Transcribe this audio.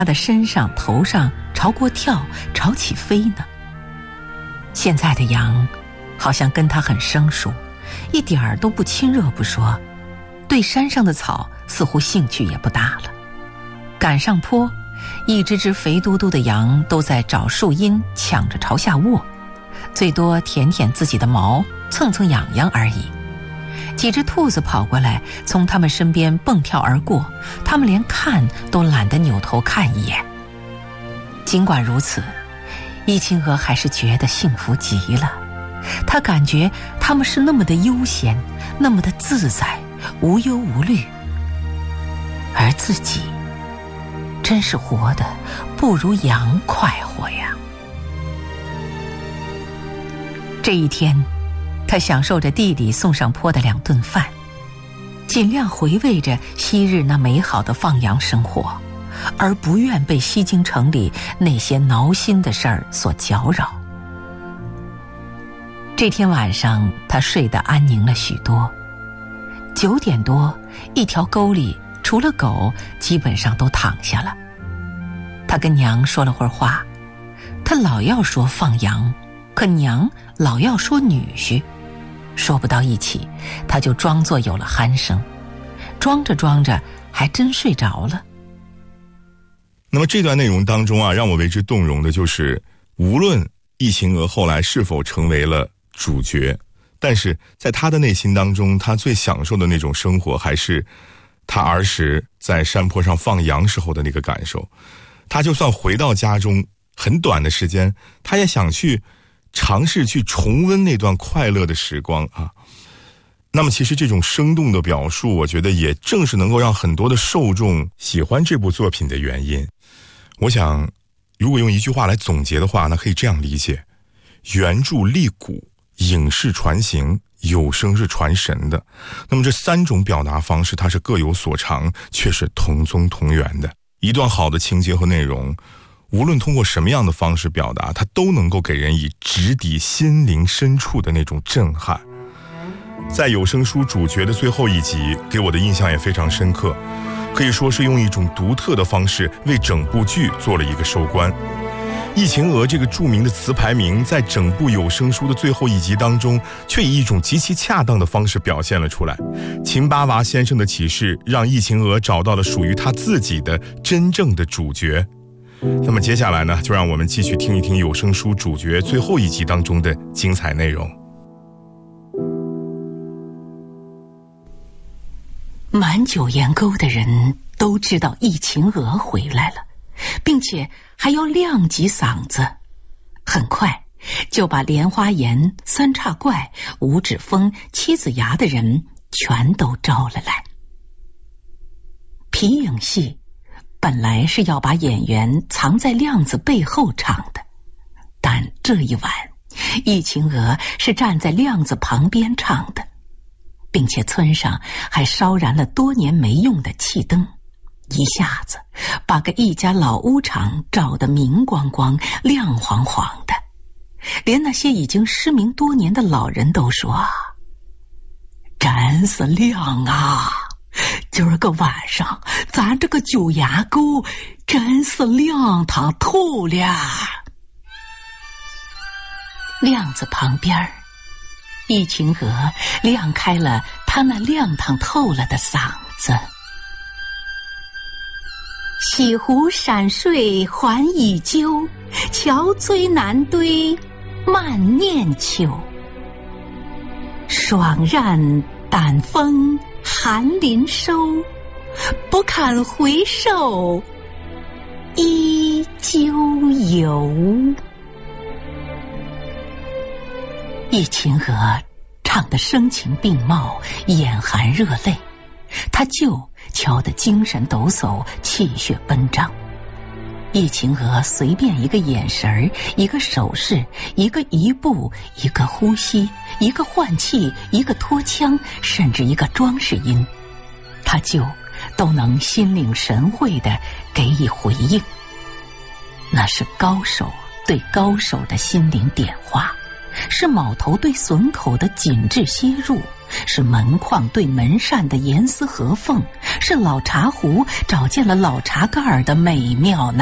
他的身上头上朝过跳，朝起飞呢。现在的羊好像跟他很生疏，一点儿都不亲热不说，对山上的草似乎兴趣也不大了。赶上坡，一只只肥嘟嘟的羊都在找树荫，抢着朝下卧，最多舔舔自己的毛，蹭蹭痒痒而已。几只兔子跑过来，从他们身边蹦跳而过，他们连看都懒得扭头看一眼。尽管如此，易清娥还是觉得幸福极了。她感觉他们是那么的悠闲，那么的自在，无忧无虑，而自己真是活得不如羊快活呀。这一天，他享受着弟弟送上坡的2顿饭，尽量回味着昔日那美好的放羊生活，而不愿被西京城里那些挠心的事儿所搅扰。这天晚上，他睡得安宁了许多。9点多，一条沟里除了狗，基本上都躺下了。他跟娘说了会儿话，他老要说放羊，可娘老要说女婿，说不到一起，他就装作有了鼾声，装着装着还真睡着了。 那么这段内容当中啊，让我为之动容的就是，无论易晴娥后来是否成为了主角，但是在他的内心当中，他最享受的那种生活，还是他儿时在山坡上放羊时候的那个感受。他就算回到家中很短的时间，他也想去尝试去重温那段快乐的时光啊。那么其实这种生动的表述，我觉得也正是能够让很多的受众喜欢这部作品的原因。我想如果用一句话来总结的话，那可以这样理解：原著立古，影视传行，有声是传神的。那么这3种表达方式，它是各有所长，却是同宗同源的。一段好的情节和内容，无论通过什么样的方式表达，它都能够给人以直抵心灵深处的那种震撼。在有声书主角的最后一集，给我的印象也非常深刻，可以说是用一种独特的方式为整部剧做了一个收官。易晴娥这个著名的词牌名，在整部有声书的最后一集当中，却以一种极其恰当的方式表现了出来。秦八娃先生的启示，让易晴娥找到了属于她自己的真正的主角。那么接下来呢，就让我们继续听一听有声书主角最后一集当中的精彩内容。 满九岩沟的人都知道易晴娥回来了，并且还要亮几嗓子。很快就把莲花岩、三叉怪、五指峰、七子崖的人全都招了来。皮影戏本来是要把演员藏在亮子背后唱的，但这一晚易晴娥是站在亮子旁边唱的，并且村上还烧燃了多年没用的气灯，一下子把个一家老屋场照得明光光亮晃晃的，连那些已经失明多年的老人都说：真是亮啊，今儿个晚上咱这个九崖沟真是亮堂透了。亮子旁边，易晴娥亮开了他那亮堂透了的嗓子。西湖山水还依旧，桥醉南堆万年秋。霜髯丹枫寒林收，不堪回首依旧游。易晴娥唱得声情并茂，眼含热泪，他就瞧得精神抖擞，气血奔张。易晴娥随便一个眼神，一个手势，一个移步，一个呼吸，一个换气，一个拖腔，甚至一个装饰音，他就都能心领神会地给予回应。那是高手对高手的心灵点化，是卯头对笋口的紧致切入， 是门框对门扇的严丝合缝，是老茶壶找见了老茶盖儿的美妙